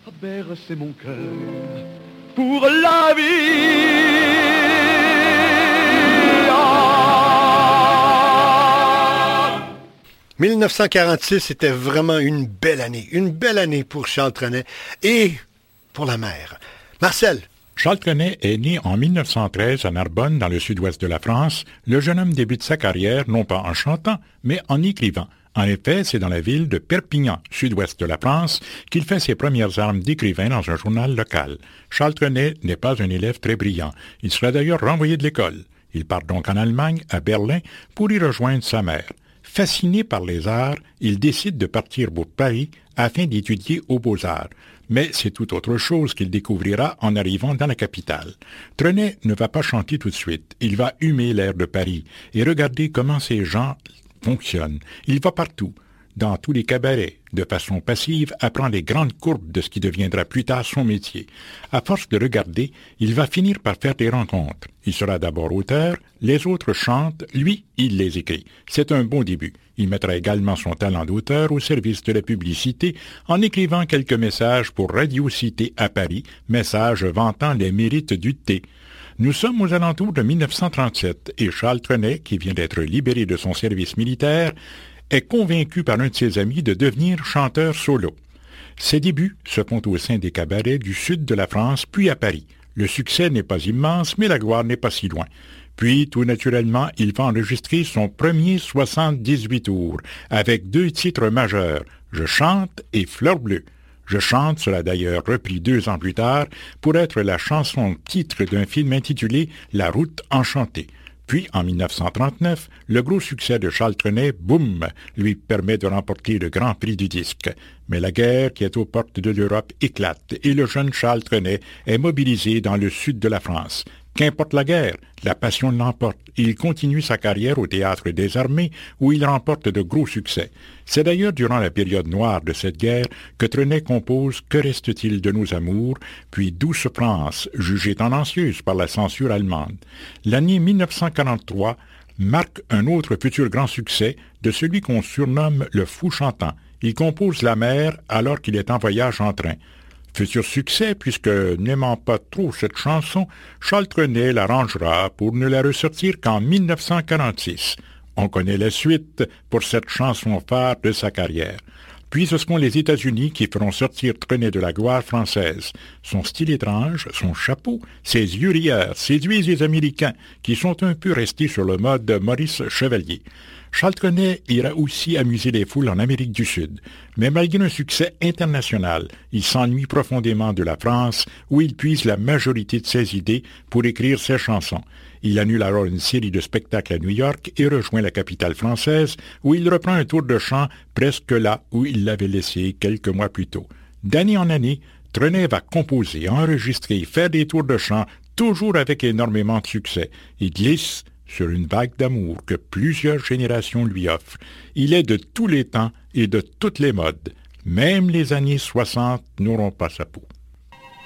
bercer mon cœur pour la vie. 1946, c'était vraiment une belle année pour Charles Trenet et pour la mer. Marcel. Charles Trenet est né en 1913 à Narbonne, dans le sud-ouest de la France. Le jeune homme débute sa carrière non pas en chantant, mais en écrivant. En effet, c'est dans la ville de Perpignan, sud-ouest de la France, qu'il fait ses premières armes d'écrivain dans un journal local. Charles Trenet n'est pas un élève très brillant. Il sera d'ailleurs renvoyé de l'école. Il part donc en Allemagne, à Berlin, pour y rejoindre sa mère. Fasciné par les arts, il décide de partir pour Paris afin d'étudier aux Beaux-Arts. Mais c'est tout autre chose qu'il découvrira en arrivant dans la capitale. Trenet ne va pas chanter tout de suite. Il va humer l'air de Paris et regarder comment ces gens fonctionnent. Il va partout, dans tous les cabarets, de façon passive, apprend les grandes courbes de ce qui deviendra plus tard son métier. À force de regarder, il va finir par faire des rencontres. Il sera d'abord auteur, les autres chantent, lui, il les écrit. C'est un bon début. Il mettra également son talent d'auteur au service de la publicité en écrivant quelques messages pour Radio Cité à Paris, messages vantant les mérites du thé. Nous sommes aux alentours de 1937 et Charles Trenet, qui vient d'être libéré de son service militaire, est convaincu par un de ses amis de devenir chanteur solo. Ses débuts se font au sein des cabarets du sud de la France, puis à Paris. Le succès n'est pas immense, mais la gloire n'est pas si loin. Puis, tout naturellement, il va enregistrer son premier 78 tours, avec 2 titres majeurs, « Je chante » et « Fleur bleue ». « Je chante » sera d'ailleurs repris 2 ans plus tard pour être la chanson-titre d'un film intitulé « La route enchantée ». Puis, en 1939, le gros succès de Charles Trenet, Boum, lui permet de remporter le Grand Prix du disque. Mais la guerre qui est aux portes de l'Europe éclate et le jeune Charles Trenet est mobilisé dans le sud de la France. Qu'importe la guerre, la passion l'emporte. Il continue sa carrière au Théâtre des Armées où il remporte de gros succès. C'est d'ailleurs durant la période noire de cette guerre que Trenet compose « Que reste-t-il de nos amours ?» puis « Douce France », jugée tendancieuse par la censure allemande. L'année 1943 marque un autre futur grand succès de celui qu'on surnomme le Fou chantant. Il compose La mer alors qu'il est en voyage en train. Futur succès, puisque, n'aimant pas trop cette chanson, Charles Trenet l'arrangera pour ne la ressortir qu'en 1946. On connaît la suite pour cette chanson phare de sa carrière. Puis ce seront les États-Unis qui feront sortir Trenet de la gloire française. Son style étrange, son chapeau, ses yeux rieurs séduisent les Américains, qui sont un peu restés sur le mode Maurice Chevalier. Charles Trenet ira aussi amuser les foules en Amérique du Sud. Mais malgré un succès international, il s'ennuie profondément de la France, où il puise la majorité de ses idées pour écrire ses chansons. Il annule alors une série de spectacles à New York et rejoint la capitale française, où il reprend un tour de chant presque là où il l'avait laissé quelques mois plus tôt. D'année en année, Trenet va composer, enregistrer, faire des tours de chant, toujours avec énormément de succès. Il glisse sur une vague d'amour que plusieurs générations lui offrent. Il est de tous les temps et de toutes les modes. Même les années 60 n'auront pas sa peau.